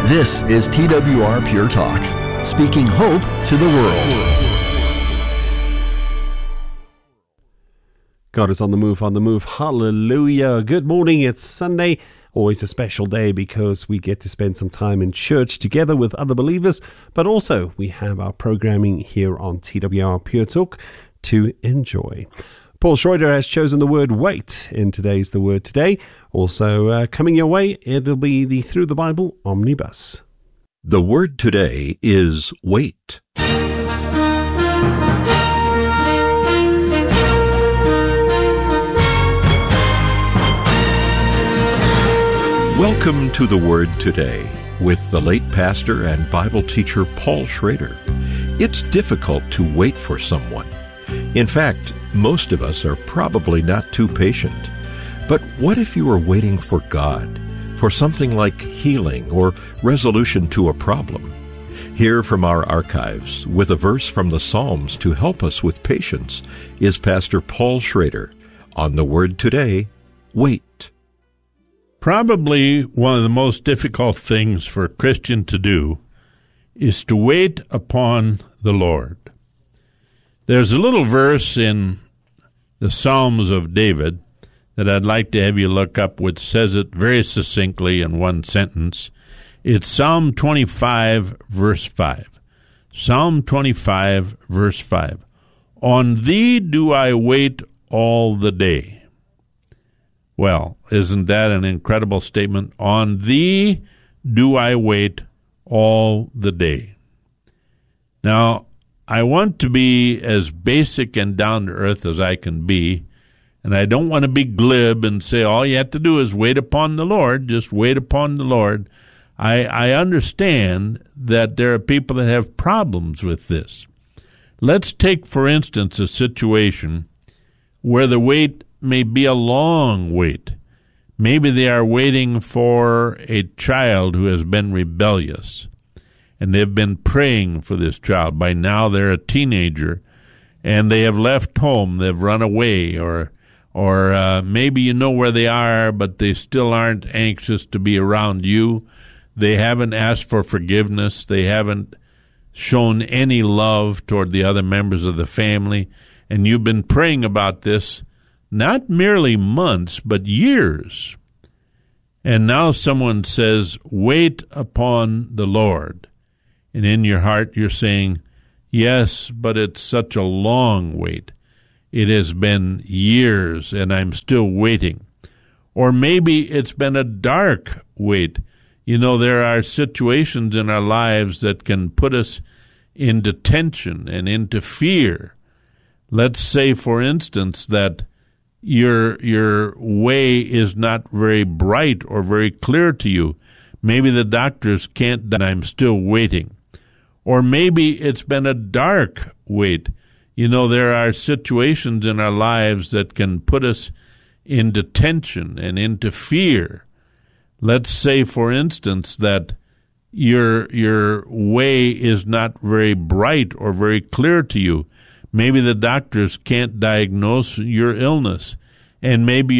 This is TWR Pure Talk, speaking hope to the world. God is on the move, hallelujah. Good morning, it's Sunday, always a special day because we get to spend some time in church together with other believers, but also we have our programming here on TWR Pure Talk to enjoy. Paul Schroeder has chosen the word wait in today's The Word Today. Also coming your way, it'll be the Through the Bible Omnibus. The word today is wait. Welcome to The Word Today with the late pastor and Bible teacher Paul Schroeder. It's difficult to wait for someone. In fact, most of us are probably not too patient. But what if you were waiting for God, for something like healing or resolution to a problem? Here from our archives, with a verse from the Psalms to help us with patience, is Pastor Paul Schroeder on The Word Today, Wait. Probably one of the most difficult things for a Christian to do is to wait upon the Lord. There's a little verse in the Psalms of David that I'd like to have you look up, which says it very succinctly in one sentence. It's Psalm 25, verse 5. Psalm 25, verse 5. On thee do I wait all the day. Well, isn't that an incredible statement? On thee do I wait all the day. Now, I want to be as basic and down to earth as I can be, and I don't want to be glib and say all you have to do is wait upon the Lord, just wait upon the Lord. I understand that there are people that have problems with this. Let's take, for instance, a situation where the wait may be a long wait. Maybe they are waiting for a child who has been rebellious, and they've been praying for this child. By now they're a teenager, and they have left home. They've run away, or maybe you know where they are, but they still aren't anxious to be around you. They haven't asked for forgiveness. They haven't shown any love toward the other members of the family, and you've been praying about this not merely months, but years. And now someone says, wait upon the Lord. And in your heart you're saying, yes, but it's such a long wait. It has been years and I'm still waiting. Or maybe it's been a dark wait. You know, there are situations in our lives that can put us into tension and into fear. Let's say, for instance, that your way is not very bright or very clear to you. Maybe the doctors can't, and I'm still waiting. Or maybe it's been a dark wait. You know, there are situations in our lives that can put us into tension and into fear. Let's say, for instance, that your way is not very bright or very clear to you. Maybe the doctors can't diagnose your illness, and maybe